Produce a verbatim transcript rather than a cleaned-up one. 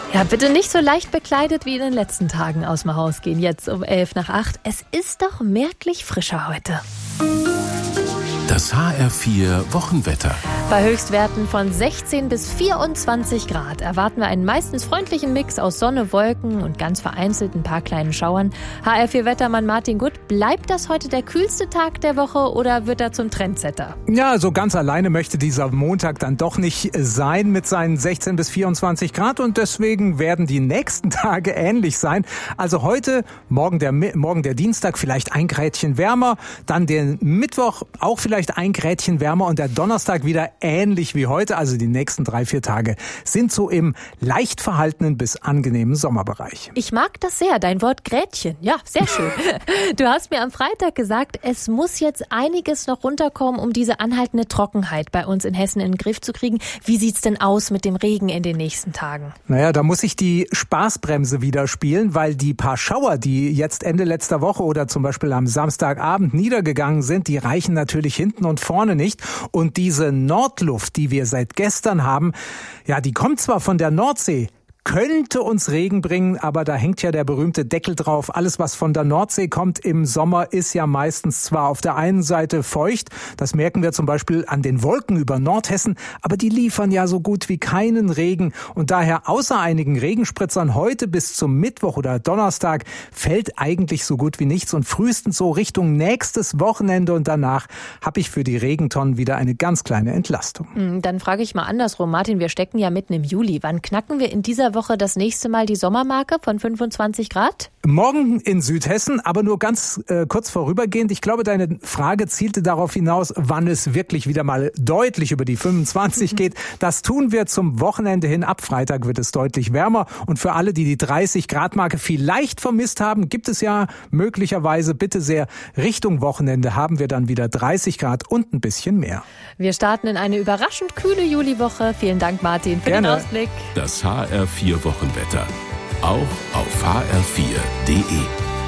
Ja, bitte nicht so leicht bekleidet wie in den letzten Tagen aus dem Haus gehen. Jetzt um elf nach acht. Es ist doch merklich frischer heute. Das H R vier Wochenwetter. Bei Höchstwerten von sechzehn bis vierundzwanzig Grad erwarten wir einen meistens freundlichen Mix aus Sonne, Wolken und ganz vereinzelt ein paar kleinen Schauern. H R vier Wettermann Martin Gutt, bleibt das heute der kühlste Tag der Woche oder wird er zum Trendsetter? Ja, so ganz alleine möchte dieser Montag dann doch nicht sein mit seinen sechzehn bis vierundzwanzig Grad und deswegen werden die nächsten Tage ähnlich sein. Also heute, morgen der, morgen der Dienstag vielleicht ein Grädchen wärmer, dann den Mittwoch auch vielleicht ein Grädchen wärmer und der Donnerstag wieder ähnlich wie heute. Also die nächsten drei, vier Tage sind so im leicht verhaltenen bis angenehmen Sommerbereich. Ich mag das sehr, dein Wort Grädchen. Ja, sehr schön. Du hast mir am Freitag gesagt, es muss jetzt einiges noch runterkommen, um diese anhaltende Trockenheit bei uns in Hessen in den Griff zu kriegen. Wie sieht's denn aus mit dem Regen in den nächsten Tagen? Naja, da muss ich die Spaßbremse wieder spielen, weil die paar Schauer, die jetzt Ende letzter Woche oder zum Beispiel am Samstagabend niedergegangen sind, die reichen natürlich hinten und vorne nicht. Und diese Nordluft, die wir seit gestern haben, ja, die kommt zwar von der Nordsee, könnte uns Regen bringen, aber da hängt ja der berühmte Deckel drauf. Alles, was von der Nordsee kommt im Sommer, ist ja meistens zwar auf der einen Seite feucht, das merken wir zum Beispiel an den Wolken über Nordhessen, aber die liefern ja so gut wie keinen Regen und daher außer einigen Regenspritzern heute bis zum Mittwoch oder Donnerstag fällt eigentlich so gut wie nichts und frühestens so Richtung nächstes Wochenende und danach habe ich für die Regentonnen wieder eine ganz kleine Entlastung. Dann frage ich mal andersrum, Martin, wir stecken ja mitten im Juli. Wann knacken wir in dieser Woche das nächste Mal die Sommermarke von fünfundzwanzig Grad? Morgen in Südhessen, aber nur ganz äh, kurz vorübergehend. Ich glaube, deine Frage zielte darauf hinaus, wann es wirklich wieder mal deutlich über die fünfundzwanzig geht. Das tun wir zum Wochenende hin. Ab Freitag wird es deutlich wärmer. Und für alle, die die dreißig Grad Marke vielleicht vermisst haben, gibt es ja möglicherweise, bitte sehr, Richtung Wochenende haben wir dann wieder dreißig Grad und ein bisschen mehr. Wir starten in eine überraschend kühle Juliwoche. Vielen Dank, Martin, für Gerne. den Ausblick. Das H R vier Wochenwetter. Auch auf h r vier punkt d e.